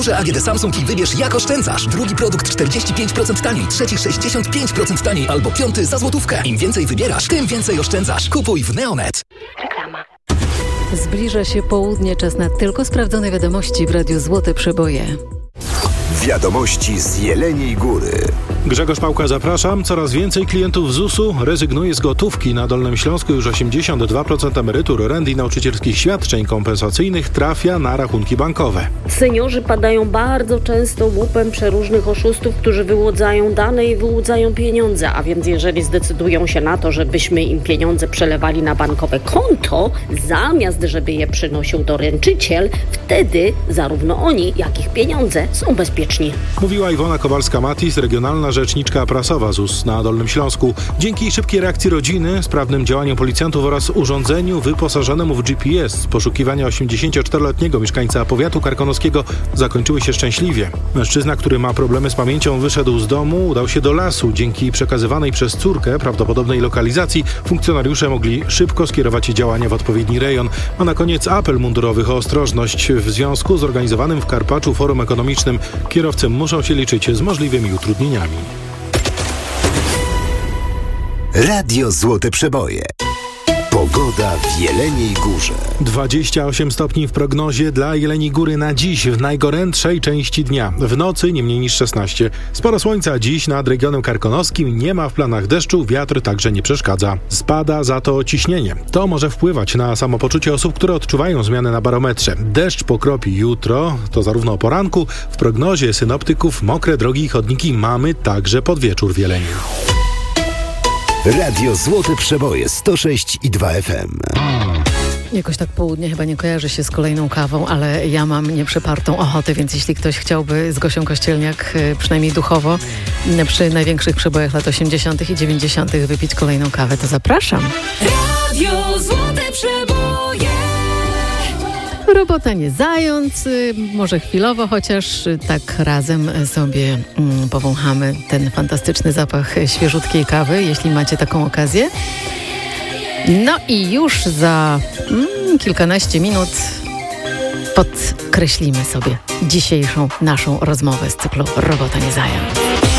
AGD Samsung i wybierz, jak oszczędzasz. Drugi produkt 45% taniej, trzeci 65% taniej albo piąty za złotówkę. Im więcej wybierasz, tym więcej oszczędzasz. Kupuj w Neonet. Reklama. Zbliża się południe, czas na tylko sprawdzone wiadomości w Radiu Złote Przeboje. Wiadomości z Jeleniej Góry. Grzegorz Pałka, zapraszam. Coraz więcej klientów ZUS-u rezygnuje z gotówki. Na Dolnym Śląsku już 82% emerytur, rent i nauczycielskich świadczeń kompensacyjnych trafia na rachunki bankowe. Seniorzy padają bardzo często łupem przeróżnych oszustów, którzy wyłudzają dane i wyłudzają pieniądze. A więc jeżeli zdecydują się na to, żebyśmy im pieniądze przelewali na bankowe konto, zamiast żeby je przynosił doręczyciel, wtedy zarówno oni, jak i ich pieniądze są bezpieczni. Mówiła Iwona Kowalska-Matis, regionalna rzeczniczka prasowa ZUS na Dolnym Śląsku. Dzięki szybkiej reakcji rodziny, sprawnym działaniom policjantów oraz urządzeniu wyposażonemu w GPS, poszukiwania 84-letniego mieszkańca powiatu karkonoskiego zakończyły się szczęśliwie. Mężczyzna, który ma problemy z pamięcią, wyszedł z domu, udał się do lasu. Dzięki przekazywanej przez córkę prawdopodobnej lokalizacji funkcjonariusze mogli szybko skierować działania w odpowiedni rejon. A na koniec apel mundurowych o ostrożność. W związku z organizowanym w Karpaczu Forum Ekonomicznym kierowcy muszą się liczyć z możliwymi utrudnieniami. Radio Złote Przeboje. Pogoda w Jeleniej Górze. 28 stopni w prognozie dla Jeleniej Góry na dziś w najgorętszej części dnia. W nocy nie mniej niż 16. Sporo słońca dziś nad regionem karkonoskim. Nie ma w planach deszczu, wiatr także nie przeszkadza. Spada za to ciśnienie. To może wpływać na samopoczucie osób, które odczuwają zmiany na barometrze. Deszcz pokropi jutro, to zarówno o poranku. W prognozie synoptyków mokre drogi i chodniki mamy także pod wieczór w Jeleniu. Radio Złote Przeboje 106,2 FM. Jakoś tak południe chyba nie kojarzy się z kolejną kawą, ale ja mam nieprzepartą ochotę, więc jeśli ktoś chciałby z Gosią Kościelniak, przynajmniej duchowo, przy największych przebojach lat 80. i 90. wypić kolejną kawę, to zapraszam. Radio Złote Przeboje. Robota nie zając, może chwilowo, chociaż tak razem sobie powąchamy ten fantastyczny zapach świeżutkiej kawy, jeśli macie taką okazję. No i już za kilkanaście minut podkreślimy sobie dzisiejszą naszą rozmowę z cyklu Robota nie zając.